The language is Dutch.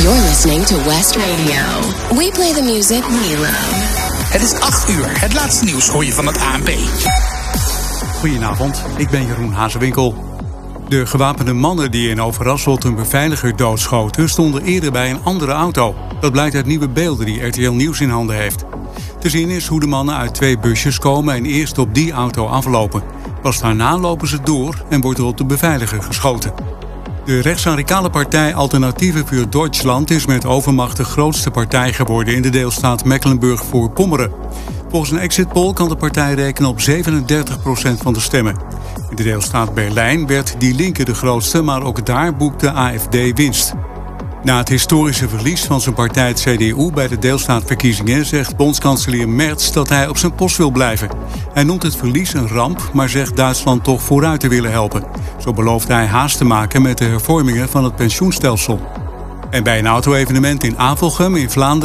You're listening to West Radio. We play the music we love. Het is 8 uur. Het laatste nieuws hoor je van het ANP. Goedenavond, ik ben Jeroen Hazewinkel. De gewapende mannen die in Overasselt een beveiliger doodschoten stonden eerder bij een andere auto. Dat blijkt uit nieuwe beelden die RTL Nieuws in handen heeft. Te zien is hoe de mannen uit 2 busjes komen en eerst op die auto aflopen. Pas daarna lopen ze door en wordt er op de beveiliger geschoten. De rechtsradicale partij Alternatieven für Deutschland is met overmacht de grootste partij geworden in de deelstaat Mecklenburg-Vorpommern. Volgens een exit poll kan de partij rekenen op 37% van de stemmen. In de deelstaat Berlijn werd Die Linke de grootste, maar ook daar boekte AfD winst. Na het historische verlies van zijn partij het CDU bij de deelstaatverkiezingen zegt bondskanselier Merz dat hij op zijn post wil blijven. Hij noemt het verlies een ramp, maar zegt Duitsland toch vooruit te willen helpen. Zo belooft hij haast te maken met de hervormingen van het pensioenstelsel. En bij een auto-evenement in Avelgem in Vlaanderen